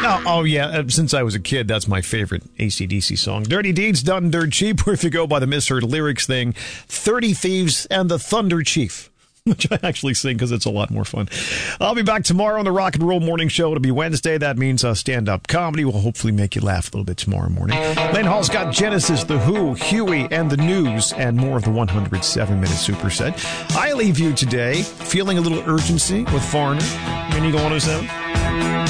Oh, yeah. Since I was a kid, that's my favorite AC/DC song. Dirty Deeds Done Dirt Cheap, or if you go by the misheard lyrics thing, 30 Thieves and the Thunder Chief, which I actually sing because it's a lot more fun. I'll be back tomorrow on the Rock and Roll Morning Show. It'll be Wednesday. That means stand-up comedy will hopefully make you laugh a little bit tomorrow morning. Lane Hall's got Genesis, The Who, Huey, and the News, and more of the 107-minute superset. I leave you today feeling a little urgency with Foreigner. Any 107?